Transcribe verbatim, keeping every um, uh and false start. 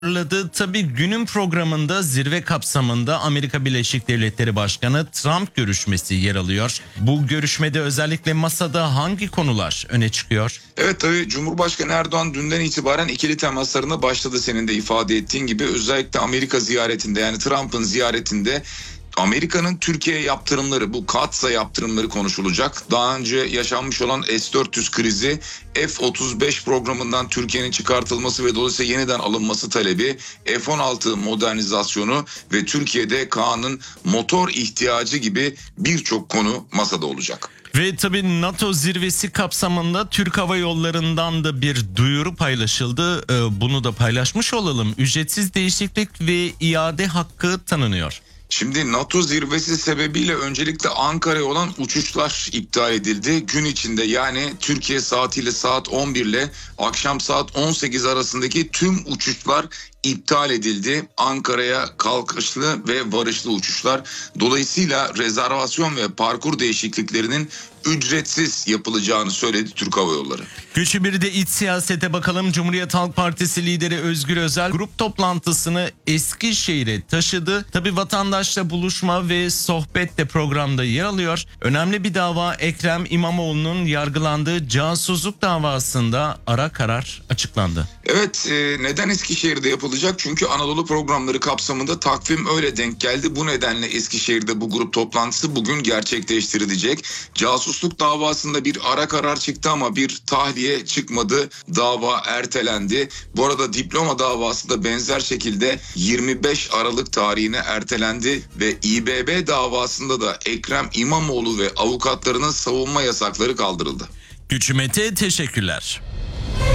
Hatırladı. Tabii günün programında zirve kapsamında Amerika Birleşik Devletleri Başkanı Trump görüşmesi yer alıyor. Bu görüşmede özellikle masada hangi konular öne çıkıyor? Evet, tabii Cumhurbaşkanı Erdoğan dünden itibaren ikili temaslarına başladı, senin de ifade ettiğin gibi. Özellikle Amerika ziyaretinde, yani Trump'ın ziyaretinde Amerika'nın Türkiye'ye yaptırımları, bu Katsa yaptırımları konuşulacak. Daha önce yaşanmış olan S dört yüz krizi, F otuz beş programından Türkiye'nin çıkartılması ve dolayısıyla yeniden alınması talebi, F on altı modernizasyonu ve Türkiye'de K'nın motor ihtiyacı gibi birçok konu masada olacak. Ve tabii NATO zirvesi kapsamında Türk Hava Yolları'ndan da bir duyuru paylaşıldı. Ee, bunu da paylaşmış olalım. Ücretsiz değişiklik ve iade hakkı tanınıyor. Şimdi NATO zirvesi sebebiyle öncelikle Ankara'ya olan uçuşlar iptal edildi. Gün içinde, yani Türkiye saatiyle saat on bir ile akşam saat on sekiz arasındaki tüm uçuşlar iptal edildi. Ankara'ya kalkışlı ve varışlı uçuşlar. Dolayısıyla rezervasyon ve parkur değişikliklerinin ücretsiz yapılacağını söyledi Türk Hava Yolları. Güçlü bir de iç siyasete bakalım. Cumhuriyet Halk Partisi lideri Özgür Özel grup toplantısını Eskişehir'e taşıdı. Tabii vatandaşla buluşma ve sohbet de programda yer alıyor. Önemli bir dava, Ekrem İmamoğlu'nun yargılandığı casusluk davasında ara karar açıklandı. Evet, e, neden Eskişehir'de yapılacak? Çünkü Anadolu programları kapsamında takvim öyle denk geldi. Bu nedenle Eskişehir'de bu grup toplantısı bugün gerçekleştirilecek. Casusluk davasında bir ara karar çıktı ama bir tahliye çıkmadı. Dava ertelendi. Bu arada diploma davası da benzer şekilde yirmi beş Aralık tarihine ertelendi ve İBB davasında da Ekrem İmamoğlu ve avukatlarının savunma yasakları kaldırıldı. Güçlü Mete, teşekkürler.